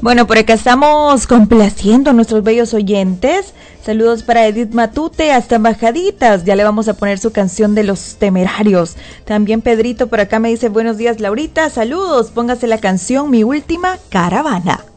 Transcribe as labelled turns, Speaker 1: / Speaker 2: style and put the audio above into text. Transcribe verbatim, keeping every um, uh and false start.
Speaker 1: Bueno, por acá estamos complaciendo a nuestros bellos oyentes. Saludos para Edith Matute hasta Embajaditas. Ya le vamos a poner su canción de Los Temerarios. También Pedrito por acá me dice buenos días Laurita. Saludos, póngase la canción Mi Última Caravana.